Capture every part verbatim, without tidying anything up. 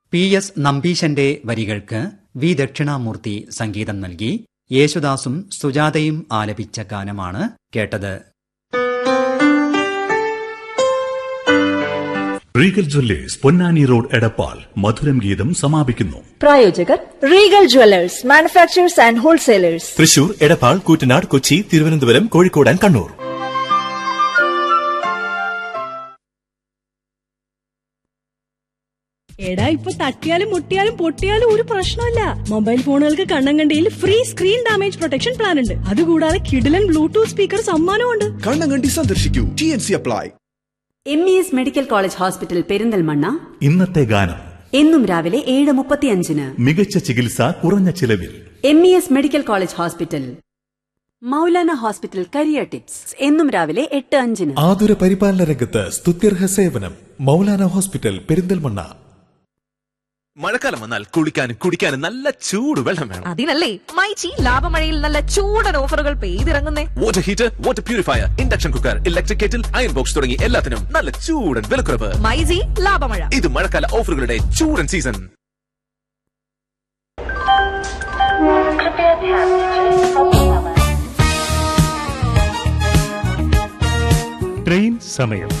P S നമ്പീശന്റെ വരികൾക്ക് V Dakshinamurthy സംഗീതം നൽകി യേശുദാസും സുജാതയും ആലപിച്ച ഗാനമാണ് കേട്ടത്. Regal Jewellers Ponnani road Edappal മധുരം ഗീതം സമാപിക്കുന്നു. പ്രായോജകർ Regal Jewellers manufacturers and wholesalers, Thrissur, Edappal, Koottanad, Kochi, Thiruvananthapuram, Kozhikode and Kannur. എടാ, ഇപ്പൊ തട്ടിയാലും മുട്ടിയാലും പൊട്ടിയാലും ഒരു പ്രശ്നമില്ല. Mobile ഫോണുകൾക്ക് കണ്ണങ്കണ്ടിയിൽ free screen damage protection plan ഉണ്ട്. അതുകൂടാതെ കിഡിലൻ ബ്ലൂടൂത്ത് സ്പീക്കർ സമ്മാനമുണ്ട്. കണ്ണങ്കണ്ടി സന്ദർശിക്കൂ. T N C apply. M E S medical college hospital Perinthalmanna. ഇന്നത്തെ ഗാനം എന്നും രാവിലെ ഏഴ് മുപ്പത്തിയഞ്ചിന്. മികച്ച ചികിത്സ കുറഞ്ഞ ചിലവിൽ. M E S medical college hospital. Maulana hospital career tips എന്നും രാവിലെ എട്ട് അഞ്ചിന്. ആതുര പരിപാലന രംഗത്ത് സ്തുത്യർഹ സേവനം. മൗലാന ഹോസ്പിറ്റൽ പെരിന്തൽമണ്ണ. മഴക്കാലം വന്നാൽ കുളിക്കാനും കുടിക്കാനും നല്ല ചൂട് വെള്ളം വേണം. അതിനല്ലേ മൈച്ചി ലാഭമഴയിൽ നല്ല ചൂടൻ ഓഫറുകൾ പെയ്തിറങ്ങുന്നേ. Water heater, water purifier, induction cooker, electric kettle, iron box തുടങ്ങി എല്ലാത്തിനും നല്ല ചൂടൻ വിലക്കുറവ്. മൈജി ലാഭമഴ. ഇത് മഴക്കാല ഓഫറുകളുടെ ചൂടൻ സീസൺ. ട്രെയിൻ സമയം.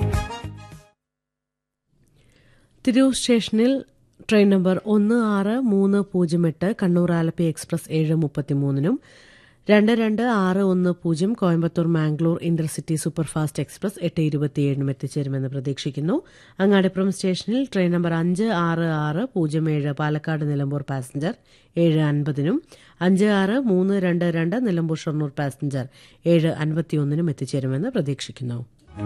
തിരൂർ സ്റ്റേഷനിൽ ട്രെയിൻ നമ്പർ ഒന്ന് ആറ് മൂന്ന് പൂജ്യം എട്ട് കണ്ണൂർ ആലപ്പി എക്സ്പ്രസ് ഏഴ് മുപ്പത്തിമൂന്നിനും രണ്ട് രണ്ട് ആറ് ഒന്ന് പൂജ്യം Coimbatore Mangalore intercity superfast express എട്ട് ഇരുപത്തിയേഴിനും എത്തിച്ചേരുമെന്ന് പ്രതീക്ഷിക്കുന്നു. അങ്ങാടിപ്പുറം സ്റ്റേഷനിൽ ട്രെയിൻ നമ്പർ അഞ്ച് ആറ് ആറ് പൂജ്യം ഏഴ് പാലക്കാട് നിലമ്പൂർ പാസഞ്ചർ ഏഴ് അൻപതിനും അഞ്ച് ആറ് മൂന്ന് രണ്ട് രണ്ട് നിലമ്പൂർ ഷൊർണൂർ പാസഞ്ചർ ഏഴ് അൻപത്തിയൊന്നിനും എത്തിച്ചേരുമെന്ന് പ്രതീക്ഷിക്കുന്നു.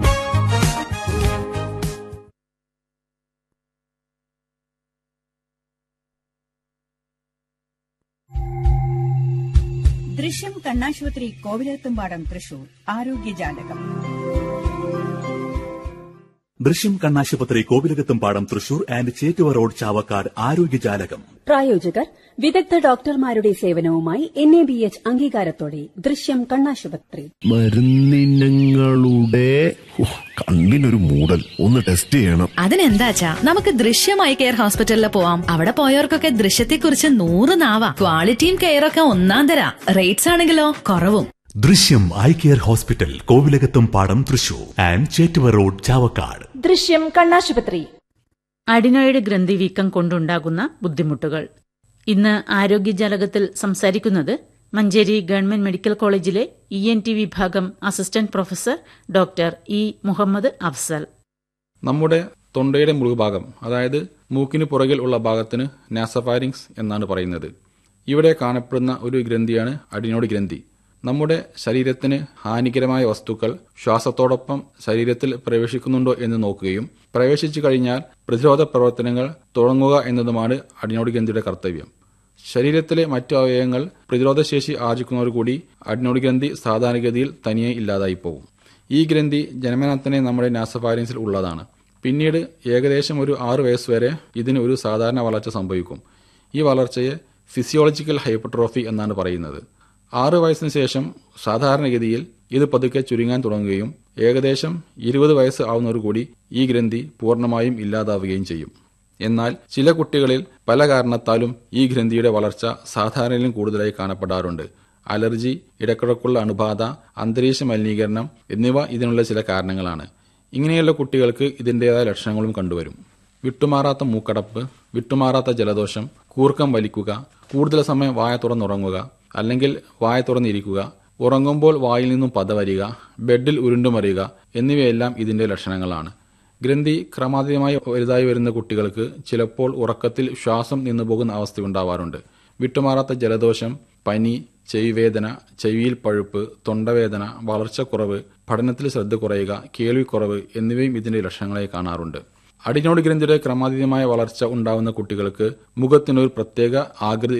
ദൃശ്യം കണ്ണാശുപത്രി കോവിലത്തുംപാടം തൃശൂർ ആരോഗ്യജാലകം. ദൃശ്യം കണ്ണാശുപത്രി കോവിലകത്തുംപാടം തൃശൂർ ആൻഡ് ചേറ്റുവ റോഡ് ചാവക്കാട് ആരോഗ്യജാലകം. പ്രായോജകർ വിദഗ്ധ ഡോക്ടർമാരുടെ സേവനവുമായി എൻ എ ബി എച്ച് അംഗീകാരത്തോടെ ദൃശ്യം കണ്ണാശുപത്രി. മരുന്നിനങ്ങളുടെ കണ്ണിനൊരു മൂടൽ, ഒന്ന് ടെസ്റ്റ് ചെയ്യണം. അതിനെന്താച്ചാ നമുക്ക് ദൃശ്യം ഐ കെയർ ഹോസ്പിറ്റലിൽ പോവാം. അവിടെ പോയവർക്കൊക്കെ ദൃശ്യത്തെക്കുറിച്ച് നൂറ് നാവാ. ക്വാളിറ്റിയും കെയറൊക്കെ ഒന്നാം തരാ. റേറ്റ്സ് ആണെങ്കിലോ കുറവും. ദൃശ്യം eye care hospital Kovilakathumpadam Thrissur and Chettuva road Chavakkad. ദൃശ്യം കണ്ണാശുപത്രി. അഡിനോയിഡ് ഗ്രന്ഥി വീക്കം കൊണ്ടുണ്ടാകുന്ന ബുദ്ധിമുട്ടുകൾ. ഇന്ന് ആരോഗ്യജാലകത്തിൽ സംസാരിക്കുന്നത് മഞ്ചേരി ഗവൺമെന്റ് മെഡിക്കൽ കോളേജിലെ ഇ എൻ ടി വിഭാഗം assistant professor doctor E Muhammad Afsal. നമ്മുടെ തൊണ്ടയുടെ മുഴുഭാഗം, അതായത് മൂക്കിന് പുറകിൽ ഉള്ള ഭാഗത്തിന് നാസഫാരിങ്സ് എന്നാണ് പറയുന്നത്. ഇവിടെ കാണപ്പെടുന്ന ഒരു ഗ്രന്ഥിയാണ് അഡിനോയിഡ് ഗ്രന്ഥി. നമ്മുടെ ശരീരത്തിന് ഹാനികരമായ വസ്തുക്കൾ ശ്വാസത്തോടൊപ്പം ശരീരത്തിൽ പ്രവേശിക്കുന്നുണ്ടോ എന്ന് നോക്കുകയും പ്രവേശിച്ചു കഴിഞ്ഞാൽ പ്രതിരോധ പ്രവർത്തനങ്ങൾ തുടങ്ങുക എന്നതുമാണ് അഡിനോയിഡ് ഗ്രന്ഥിയുടെ കർത്തവ്യം. ശരീരത്തിലെ മറ്റു അവയവങ്ങൾ പ്രതിരോധശേഷി ആർജിക്കുന്നതോടുകൂടി അഡിനോയിഡ് ഗ്രന്ഥി സാധാരണഗതിയിൽ തനിയെ ഇല്ലാതായി പോകും. ഈ ഗ്രന്ഥി ജന്മനാ തന്നെ നമ്മുടെ നാസഫാരിങ്സിൽ ഉള്ളതാണ്. പിന്നീട് ഏകദേശം ഒരു ആറു വയസ്സുവരെ ഇതിന് ഒരു സാധാരണ വളർച്ച സംഭവിക്കും. ഈ വളർച്ചയെ ഫിസിയോളജിക്കൽ ഹൈപ്പർട്രോഫി എന്നാണ് പറയുന്നത്. ആറ് വയസ്സിന് ശേഷം സാധാരണഗതിയിൽ ഇത് പതുക്കെ ചുരുങ്ങാൻ തുടങ്ങുകയും ഏകദേശം ഇരുപത് വയസ്സ് ആവുന്നതോടുകൂടി ഈ ഗ്രന്ഥി പൂർണ്ണമായും ഇല്ലാതാവുകയും ചെയ്യും. എന്നാൽ ചില കുട്ടികളിൽ പല കാരണത്താലും ഈ ഗ്രന്ഥിയുടെ വളർച്ച സാധാരണയിലും കൂടുതലായി കാണപ്പെടാറുണ്ട്. അലർജി, ഇടക്കിടക്കുള്ള അണുബാധ, അന്തരീക്ഷ മലിനീകരണം എന്നിവ ഇതിനുള്ള ചില കാരണങ്ങളാണ്. ഇങ്ങനെയുള്ള കുട്ടികൾക്ക് ഇതിൻ്റെതായ ലക്ഷണങ്ങളും കണ്ടുവരും. വിട്ടുമാറാത്ത മൂക്കടപ്പ്, വിട്ടുമാറാത്ത ജലദോഷം, കൂർക്കം വലിക്കുക, കൂടുതൽ സമയം വായ തുറന്നുറങ്ങുക അല്ലെങ്കിൽ വായ തുറന്നിരിക്കുക, ഉറങ്ങുമ്പോൾ വായിൽ നിന്നും പത വരിക, ബെഡിൽ ഉരുണ്ടുമറിയുക എന്നിവയെല്ലാം ഇതിന്റെ ലക്ഷണങ്ങളാണ്. ഗ്രന്ഥി ക്രമാതീതമായി വലുതായി വരുന്ന കുട്ടികൾക്ക് ചിലപ്പോൾ ഉറക്കത്തിൽ ശ്വാസം നിന്നുപോകുന്ന അവസ്ഥയുണ്ടാവാറുണ്ട്. വിട്ടുമാറാത്ത ജലദോഷം, പനി, ചെവിവേദന, ചെവിയിൽ പഴുപ്പ്, തൊണ്ടവേദന, വളർച്ചക്കുറവ്, പഠനത്തിൽ ശ്രദ്ധ കുറയുക, കേൾവിക്കുറവ് എന്നിവയും ഇതിന്റെ ലക്ഷണങ്ങളായി കാണാറുണ്ട്. അഡിനോയിഡ് ഗ്രന്ഥിയുടെ ക്രമാതീതമായ വളർച്ച ഉണ്ടാവുന്ന കുട്ടികൾക്ക് മുഖത്തിനൊരു പ്രത്യേക ആകൃതി